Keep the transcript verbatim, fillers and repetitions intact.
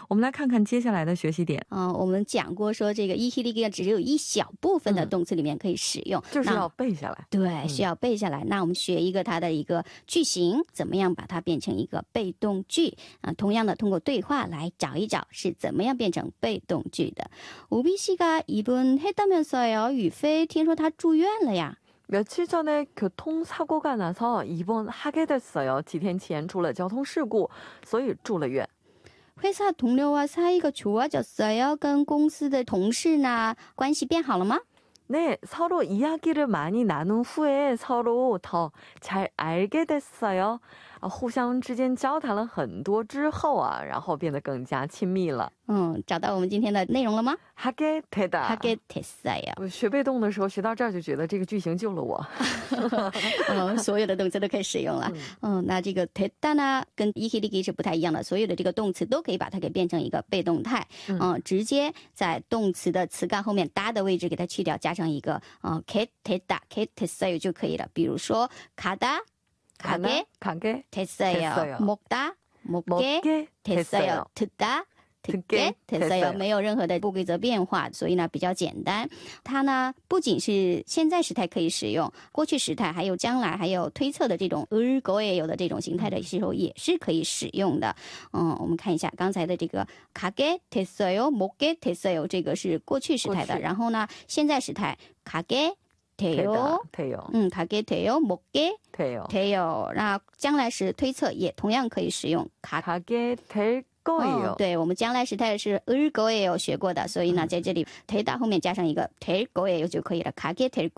我们来看看接下来的学习点。 嗯、我们讲过说这个이히리기가只有一小部分的动词里面可以使用， 就是那要背下来。 对，需要背下来。那我们学一个它的一个句型，怎么样把它变成一个被动句啊？同样的，通过对话来找一找是怎么样变成被动句的。우비 씨가 입원했다면서요? 유페听说他住院了呀。 며칠 전에 교통사고가 나서 입원하게 됐어요. 几天前出了交通事故，所以住了院。 회사 동료와 사이가 좋아졌어요? 跟公司的同事呢关系变好了吗？ 네, 서로 이야기를 많이 나눈 후에 서로 더 잘 알게 됐어요. 互相之间交谈了很多之后啊，然后变得更加亲密了。 嗯，找到我们今天的内容了吗？ 하게 되다. 하게 됐어요. 我学被动的时候学到这儿就觉得这个句型救了我。 嗯，所有的动词都可以使用了。嗯，那这个됐다呢跟이히리기是不太一样的，所有的这个动词都可以把它给变成一个被动态。嗯，直接在动词的词干后面哒的位置给它去掉，加上一个嗯get 됐다 get 됐어요就可以了。比如说가다 가게 가게 됐어요. 먹다 먹게 먹게 됐어요. 듣다 듣게 됐어요. 没有任何的不规则变化，所以呢比较简单。它呢不仅是现在时态可以使用，过去时态还有将来还有推测的这种을 거예요的这种形态的时候也是可以使用的。嗯，我们看一下刚才的这个가게 됐어요, 먹게 됐어요这个是过去时态的，然后呢现在时态가게 돼요, 돼요. 음, 가게 돼요, 먹게 돼요. 돼요. 那将来时推测也同样可以使用가 가게 될 거예요. 哦，对，我们将来时态是을 거예요学过的，所以呢在这里되다后面加上一个될 거예요就可以了。가게 될